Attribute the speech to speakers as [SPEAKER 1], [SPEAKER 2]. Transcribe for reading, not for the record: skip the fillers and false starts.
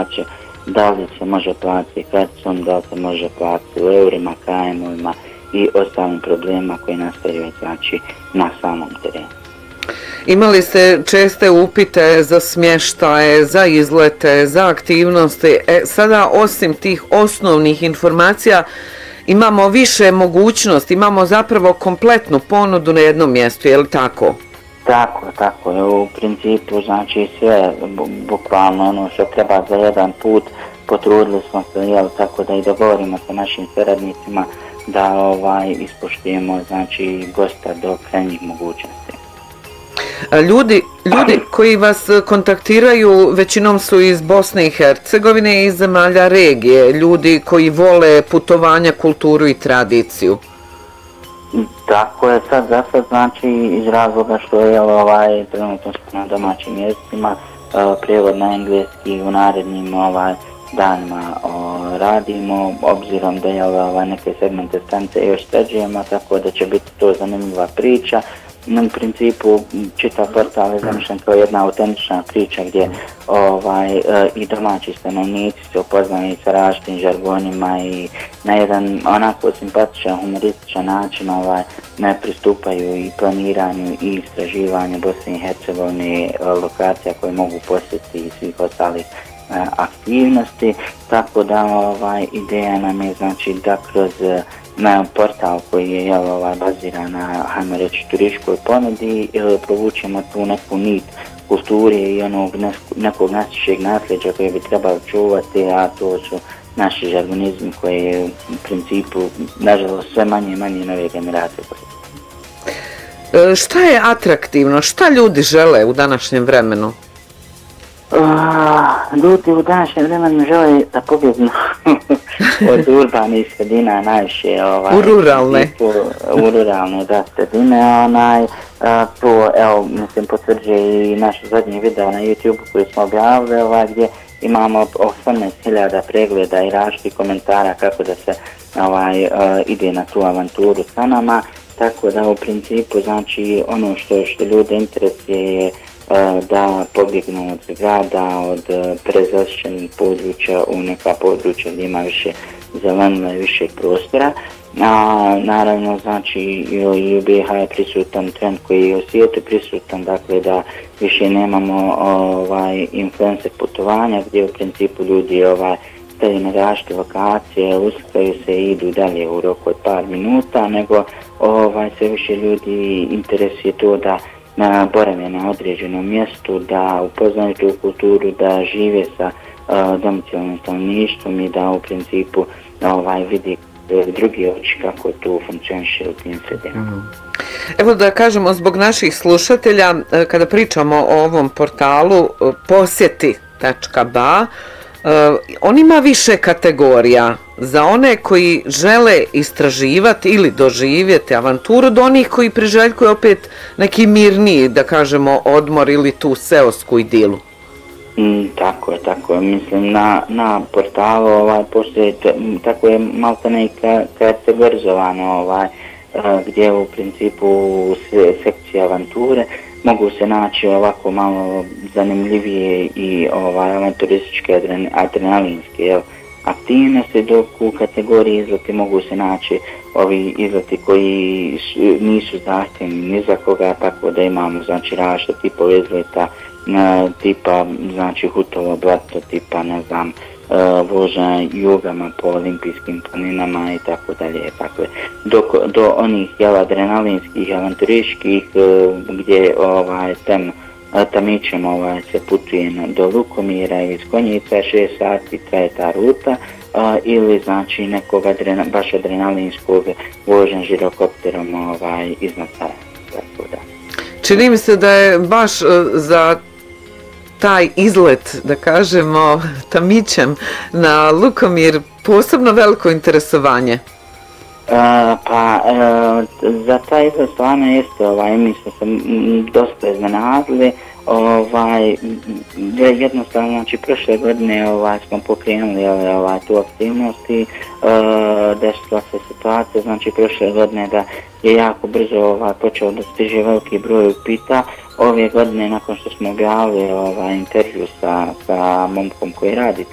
[SPEAKER 1] plaće, da li se može platiti karticom, da li se može platiti u eurima, KM-ovima i ostalim problemima koji nastaju znači na samom terenu.
[SPEAKER 2] Imali ste česte upite za smještaje, za izlete, za aktivnosti. Sada osim tih osnovnih informacija imamo više mogućnosti, imamo zapravo kompletnu ponudu na jednom mjestu, je li tako?
[SPEAKER 1] Tako je. U principu znači sve bukvalno ono što treba za jedan put potrudili smo se, tako da i dogovorimo sa našim saradnicima da ispoštujemo znači gosta do krajnjih mogućnosti.
[SPEAKER 2] Ljudi koji vas kontaktiraju većinom su iz Bosne i Hercegovine i iz zemalja regije, ljudi koji vole putovanja, kulturu i tradiciju.
[SPEAKER 1] Tako je sad znači iz razloga što je trenutno na domaćim jezitima, prijevod na engleski u narednim danima radimo, obzirom da je neke segmente stanice još sređujemo, tako da će biti to zanimljiva priča. U principu čitav portal je zamišljen kao jedna autentična priča gdje i domaći stanovnici se upoznaju sa različitim žargonima i na jedan onako simpatičan, humorističan način ne pristupaju i planiranju i istraživanju Bosne i Hercegovine, lokacija koje mogu posjetiti i svih ostalih aktivnosti, tako da ideja nam je znači da kroz portal koji je baziran na, hajmo reći, turističkoj ponudi, provučemo tu neku nit kulture i nekog našeg nasljeđa koje bi trebalo čuvati, a to su naši žargonizmi koje u principu, nažalost, sve manje i manje nove generacije.
[SPEAKER 2] Šta je atraktivno? Šta ljudi žele u današnjem vremenu?
[SPEAKER 1] Ljudi u današnjem vremenu žele da pobjegnu od urbanih sredina najviše
[SPEAKER 2] u ruralne
[SPEAKER 1] sredine. To mislim potvrđuje i naš zadnji video na YouTube koji smo objavili gdje imamo 18.000 pregleda i različitih komentara kako da se ide na tu avanturu sa nama, tako da u principu znači ono što ljude interesuje je da pobjegnu od grada, od prezasićenih područja u neka područja gdje ima više zelenila i više prostora. Naravno, znači i u BiH je prisutan trend koji je u svijetu prisutan, dakle da više nemamo influencer putovanja gdje u principu ljudi staju na različite lokacije, uslikaju se i idu dalje u roku od par minuta, nego sve više ljudi interesuje to da borave na određenom mjestu, da upoznaju tu kulturu, da žive sa domicilnim stanovništvom i da u principu vidi drugi oči kako to funkcioniše u tim sredinama.
[SPEAKER 2] Evo da kažemo zbog naših slušatelja, kada pričamo o ovom portalu posjeti.ba, on ima više kategorija za one koji žele istraživati ili doživjeti avanturu do onih koji priželjkuju opet neki mirniji, da kažemo, odmor ili tu seosku idilu.
[SPEAKER 1] Tako je. Mislim, na portalu postoje, tako je maltene i kategorizovano, gdje u principu sekcije avanture mogu se naći ovako malo zanimljivije i avanturističke adrenalinske aktivnosti, dok u kategoriji izleti mogu se naći ovi izleti koji nisu zahtjevni ni za koga, tako da imamo znači različite tipove izleta, tipa znači Hutovo blato, tipa ne znam vožnja jugama po olimpijskim planinama i tako dalje. Do onih adrenalinskih, avanturističkih gdje tamićem se putuje do Lukomira iz Konjica, 6 sati traje ta ruta, ili znači nekog baš adrenalinskog vožnja žirokopterom iznad Sarajeva.
[SPEAKER 2] Čini mi se da je baš za taj izlet, da kažemo, tamićem na Lukomir posebno veliko interesovanje.
[SPEAKER 1] Za taj izlet stvarno jeste, mi smo se dosta iznenadili. Jednostavno, znači prošle godine smo pokrenuli tu aktivnost i desila se situacija, znači prošle godine da je jako brzo počeo da stiže veliki broj upita. Ove godine, nakon što smo objavili intervju sa momkom koji radi